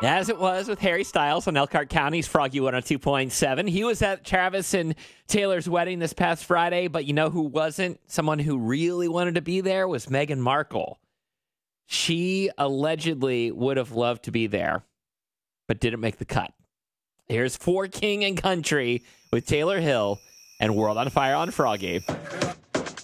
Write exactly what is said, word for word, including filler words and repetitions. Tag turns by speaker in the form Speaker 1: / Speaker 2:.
Speaker 1: As it was with Harry Styles on Elkhart County's Froggy one oh two point seven. He was at Travis and Taylor's wedding this past Friday, but you know who wasn't? Someone who really wanted to be there was Meghan Markle. She allegedly would have loved to be there, but didn't make the cut. Here's For King and Country with Taylor Hill and World on Fire on Froggy.